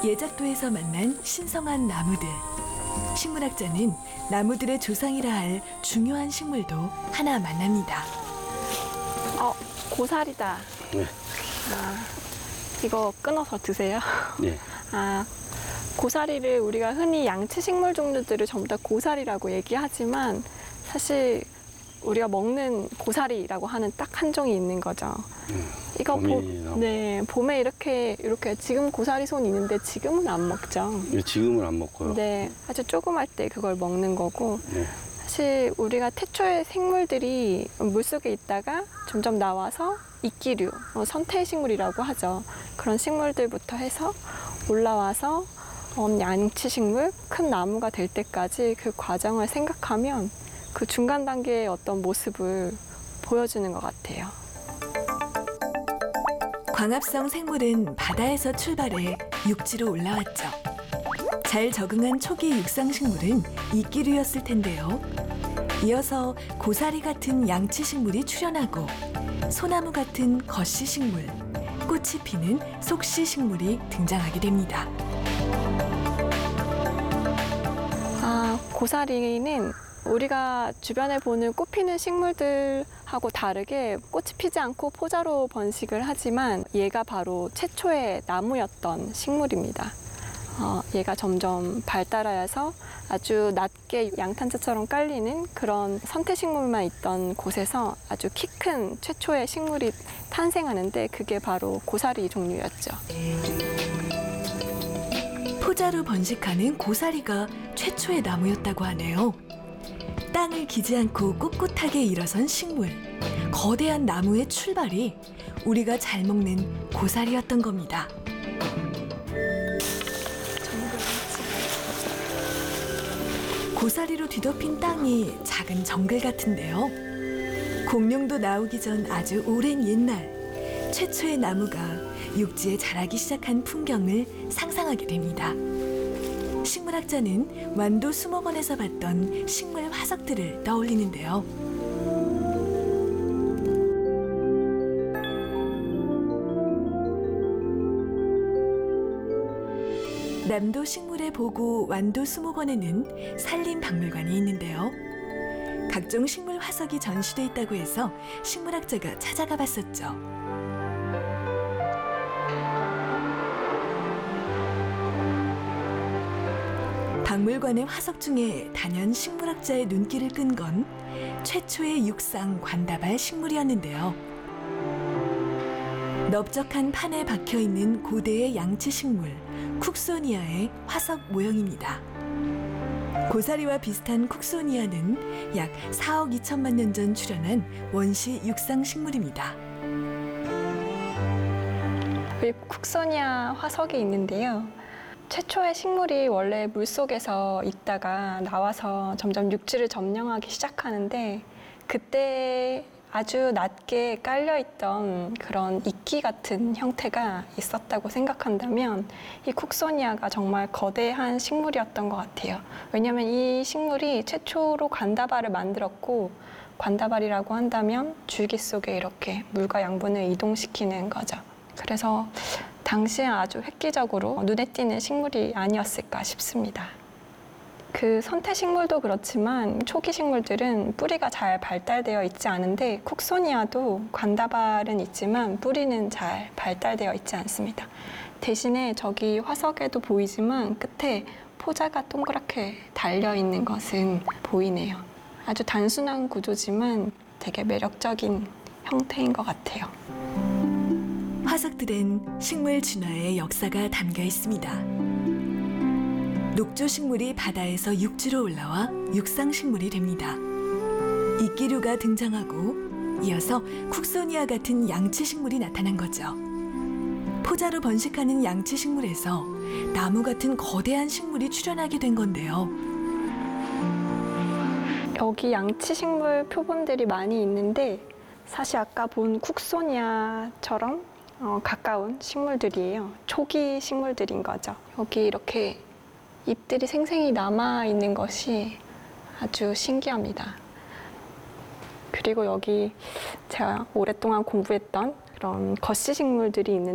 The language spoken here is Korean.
예작도에서 만난 신성한 나무들. 식물학자는 나무들의 조상이라 할 중요한 식물도 하나 만납니다. 고사리다. 네. 이거 끊어서 드세요? 네. 고사리를 우리가 흔히 양치 식물 종류들을 전부 다 고사리라고 얘기하지만 사실 우리가 먹는 고사리라고 하는 딱 한 종이 있는 거죠. 이거 봄에 이렇게 지금 고사리 손 있는데 지금은 안 먹죠. 네, 지금은 안 먹고요. 네, 아주 조그말 때 그걸 먹는 거고. 네. 사실 우리가 태초의 생물들이 물속에 있다가 점점 나와서 이끼류, 선태식물이라고 하죠. 그런 식물들부터 해서 올라와서 양치식물, 큰 나무가 될 때까지 그 과정을 생각하면 그 중간 단계의 어떤 모습을 보여주는 것 같아요. 광합성 생물은 바다에서 출발해 육지로 올라왔죠. 잘 적응한 초기 육상식물은 이끼류였을 텐데요. 이어서 고사리 같은 양치식물이 출현하고 소나무 같은 거시식물, 꽃이 피는 속시식물이 등장하게 됩니다. 고사리는 우리가 주변에 보는 꽃 피는 식물들하고 다르게 꽃이 피지 않고 포자로 번식을 하지만 얘가 바로 최초의 나무였던 식물입니다. 얘가 점점 발달하여서 아주 낮게 양탄자처럼 깔리는 그런 선태식물만 있던 곳에서 아주 키 큰 최초의 식물이 탄생하는데 그게 바로 고사리 종류였죠. 포자로 번식하는 고사리가 최초의 나무였다고 하네요. 땅을 기지 않고 꼿꼿하게 일어선 식물, 거대한 나무의 출발이 우리가 잘 먹는 고사리였던 겁니다. 고사리로 뒤덮인 땅이 작은 정글 같은데요. 공룡도 나오기 전 아주 오랜 옛날, 최초의 나무가 육지에 자라기 시작한 풍경을 상상하게 됩니다. 식물학자는 완도 수목원에서 봤던 식물 화석들을 떠올리는데요. 남도 식물의 보고 완도 수목원에는 산림박물관이 있는데요. 각종 식물 화석이 전시돼 있다고 해서 식물학자가 찾아가 봤었죠. 박물관의 화석 중에 단연 식물학자의 눈길을 끈 건 최초의 육상 관다발 식물이었는데요. 넓적한 판에 박혀 있는 고대의 양치식물 쿡소니아의 화석 모형입니다. 고사리와 비슷한 쿡소니아는 약 4억 2천만 년 전 출현한 원시 육상 식물입니다. 여기 쿡소니아 화석이 있는데요. 최초의 식물이 원래 물속에서 있다가 나와서 점점 육지를 점령하기 시작하는데 그때 아주 낮게 깔려있던 그런 이끼 같은 형태가 있었다고 생각한다면 이 쿡소니아가 정말 거대한 식물이었던 것 같아요. 왜냐하면 이 식물이 최초로 관다발을 만들었고 관다발이라고 한다면 줄기 속에 이렇게 물과 양분을 이동시키는 거죠. 그래서 당시에 아주 획기적으로 눈에 띄는 식물이 아니었을까 싶습니다. 그 선태식물도 그렇지만 초기 식물들은 뿌리가 잘 발달되어 있지 않은데 쿡소니아도 관다발은 있지만 뿌리는 잘 발달되어 있지 않습니다. 대신에 저기 화석에도 보이지만 끝에 포자가 동그랗게 달려있는 것은 보이네요. 아주 단순한 구조지만 되게 매력적인 형태인 것 같아요. 화석들엔 식물 진화의 역사가 담겨 있습니다. 녹조식물이 바다에서 육지로 올라와 육상식물이 됩니다. 이끼류가 등장하고 이어서 쿡소니아 같은 양치식물이 나타난 거죠. 포자로 번식하는 양치식물에서 나무 같은 거대한 식물이 출현하게 된 건데요. 여기 양치식물 표본들이 많이 있는데 사실 아까 본 쿡소니아처럼 가까운 식물들이에요. 초기 식물들인 거죠. 여기 이렇게 잎들이 생생히 남아있는 것이 아주 신기합니다. 그리고 여기 제가 오랫동안 공부했던 그런 거시식물들이 있는데